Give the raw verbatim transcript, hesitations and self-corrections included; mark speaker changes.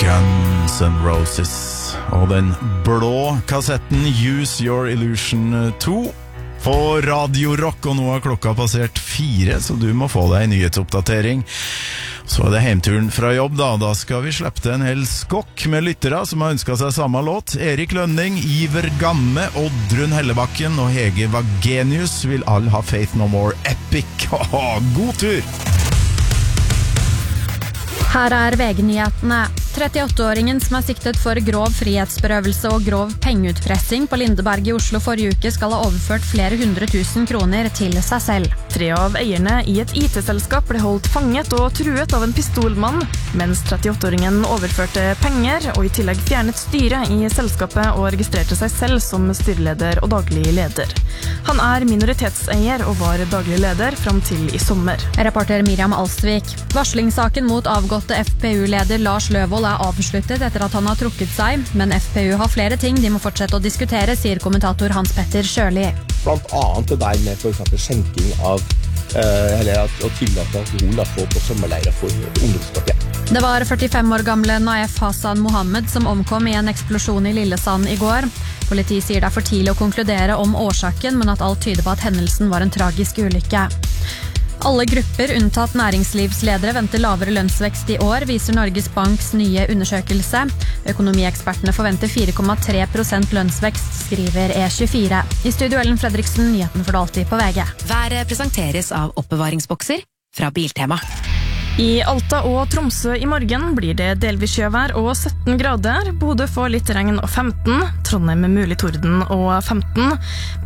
Speaker 1: Guns N' Roses og den blå kassetten Use Your Illusion to på Radio Rock, og nå har klokka passert fire, så du må få deg en nyhetsoppdatering. Så er det heimturen fra jobb da, da skal vi slippe til en hel skokk med lyttere som har ønsket seg samme låt. Erik Lønning, Iver Gamme, Oddrun Hellebakken og Hege Vagenius vil alle ha Faith No More Epic. God tur!
Speaker 2: Her er V G-nyhetene. trettiåtte-åringen som er siktet for grov frihetsberøvelse og grov pengeutpressing på Lindeberg i Oslo forrige uke skal ha overført flere hundre tusen kroner til seg selv.
Speaker 3: Tre av eierne i et I T-selskap ble holdt fanget og truet av en pistolmann, mens trettiåtte-åringen overførte penger og i tillegg fjernet styret i selskapet og registrerte seg selv som styreleder og daglig leder. Han er minoritetseier og var daglig leder frem til i sommer.
Speaker 2: Reporter Miriam Alsvik. Varslingssaken mot avgåtte F P U-leder Lars Løvold er avsluttet etter at han har trukket seg, men F P U har flere ting de må fortsette å diskutere, sier kommentator Hans Petter Sjøli.
Speaker 4: Blant annet det der med for eksempel skjenking av, eh, eller at, å tillate alkohol da, på, på sommerleirer for ungdomskvarter.
Speaker 2: Det var førtifem år gamle Naef Hassan Mohammed som omkom i en eksplosjon i Lillesand i går. Politiet sier det er for tidlig å konkludere om årsaken, men at alt tyder på at hendelsen var en tragisk ulykke. Alle grupper unntatt næringslivsledere venter lavere lønnsvekst i år, viser Norges Banks nye undersøkelse. Økonomiekspertene forventer fire komma tre prosent lønnsvekst, skriver E tjuefire. I studio Ellen Fredriksen, nyheten for det alltid på V G.
Speaker 5: Været presenteres av oppbevaringsbokser fra Biltema.
Speaker 3: I Alta og Tromsø i morgen blir det delvis sjøvær og sytten grader. Bodø får litt regn og femten. Trondheim med mulig torden og femten.